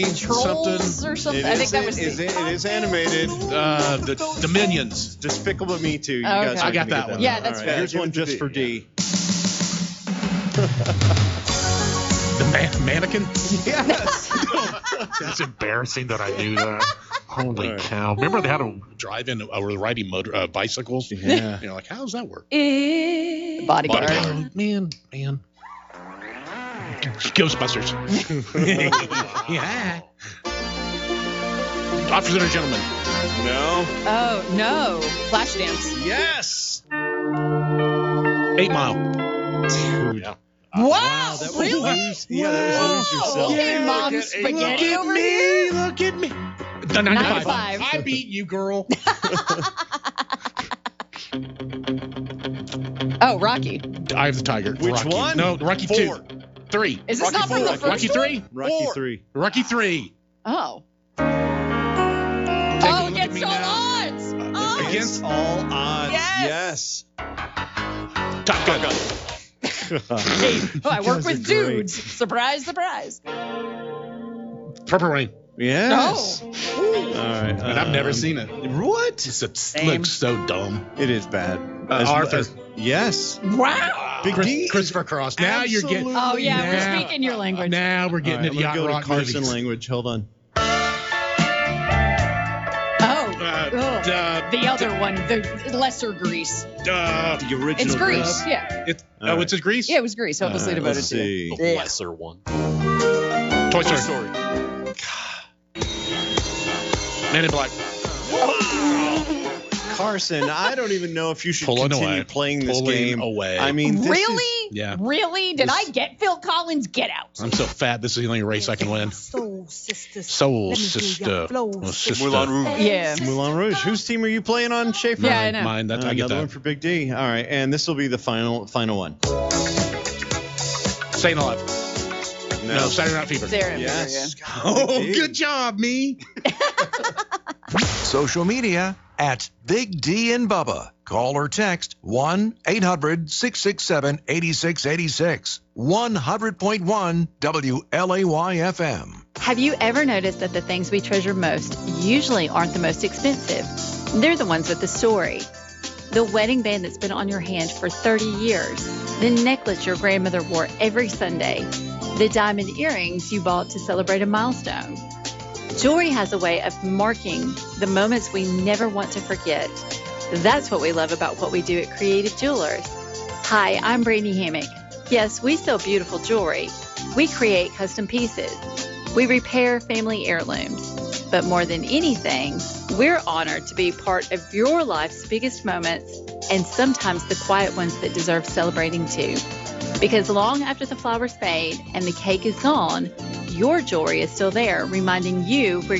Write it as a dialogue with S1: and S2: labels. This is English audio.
S1: Trolls or something. I think that was
S2: it is animated.
S3: The Minions.
S2: Despicable Me 2. You
S1: Okay.
S2: guys are
S3: I got
S2: gonna
S3: that
S2: get
S3: one.
S1: Yeah, that's
S2: All
S1: fair.
S2: Here's one just for D.
S3: The mannequin.
S2: Yes.
S4: It's embarrassing that I knew that. Holy
S2: Right.
S4: cow. Remember they had a...
S3: Drive-in or riding bicycles.
S2: Yeah.
S3: You're like, how does that work?
S1: Bodyguard.
S3: Bodyguard. Man. Ghostbusters. Yeah. Officers and gentlemen.
S2: No.
S1: Oh, no. Flashdance.
S2: Yes.
S3: 8 Mile.
S2: Yeah.
S1: Wow,
S2: that was
S1: really?
S2: lose. Yeah, that was lose yourself.
S1: Okay, Mom
S3: Look
S1: Spaghetti
S3: at
S1: over
S3: me.
S1: here.
S3: Look at me. The
S1: 95.
S3: 95. I beat you, girl.
S1: Oh, Rocky.
S3: Eye of the Tiger.
S2: Which
S3: Rocky.
S2: one?
S3: No, Rocky
S2: 4.
S3: 2. 3.
S1: Is this not from the first
S3: Rocky
S1: one?
S3: 3?
S2: Rocky 3.
S3: Rocky 3.
S1: Oh.
S3: Take a look at
S1: Against
S3: me
S1: all
S3: now.
S1: odds. Oh.
S3: Against
S2: all odds.
S1: Yes.
S3: Top Gun.
S1: Hey, I work
S2: guys
S1: with
S2: are great.
S1: dudes. Surprise, surprise.
S3: Purple Rain.
S2: Yes.
S1: No.
S2: All right.
S3: And I've never seen it.
S2: What?
S3: It looks so dumb.
S2: It is bad.
S3: Arthur.
S2: Yes.
S1: Wow.
S2: Big D.
S3: Christopher Cross. Now you're getting.
S1: Oh, yeah,
S3: Now-
S1: we're speaking your language.
S3: Now we're getting
S2: All right,
S3: into
S2: I'm
S3: yacht
S2: gonna go
S3: rock
S2: to Carson
S3: movies.
S2: language. Hold on.
S1: Oh. Ugh. The other one, the lesser Grease.
S2: The original.
S1: It's Grease, yeah.
S2: All right.
S3: It's his Grease?
S1: Yeah, it was Grease, hopelessly devoted
S2: Let's
S1: to.
S2: see.
S4: The lesser one.
S3: Toy Story. Men in Black.
S2: Carson, I don't even know if you should
S3: Pulling
S2: continue
S3: away.
S2: playing this
S3: Pulling
S2: game.
S3: away.
S2: I mean, this
S1: Really?
S3: Yeah.
S1: Really? Did I get Phil Collins? Get out.
S3: I'm so fat. This is the only race I can win.
S5: Soul Sisters.
S3: Soul
S5: Let me hear
S3: Sister.
S5: your flow,
S3: Well,
S5: sister.
S3: sister.
S4: Moulin Rouge.
S1: Yeah.
S2: Moulin Rouge. Whose team are you playing on, Schaefer?
S1: Yeah, I know.
S3: Mine. That, I get
S2: Another one
S3: that.
S2: for Big D. All right, and this will be the final one.
S3: Staying Alive. No, Saturday Night Fever.
S1: There,
S2: Yes.
S3: Oh,
S2: Big D.
S3: good job, me.
S6: Social media at Big D and Bubba. Call or text 1-800-667-8686. 100.1 WLAY-FM.
S7: Have you ever noticed that the things we treasure most usually aren't the most expensive? They're the ones with the story. The wedding band that's been on your hand for 30 years. The necklace your grandmother wore every Sunday. The diamond earrings you bought to celebrate a milestone. Jewelry has a way of marking the moments we never want to forget. That's what we love about what we do at Creative Jewelers. Hi, I'm Brandy Hammock. Yes, we sell beautiful jewelry. We create custom pieces. We repair family heirlooms. But more than anything, we're honored to be part of your life's biggest moments and sometimes the quiet ones that deserve celebrating too. Because long after the flowers fade and the cake is gone, your jewelry is still there, reminding you where